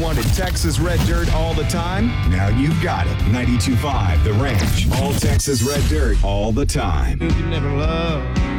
wanted Texas Red Dirt all the time? Now you've got it. 92.5 The Ranch. All Texas Red Dirt all the time. You can never love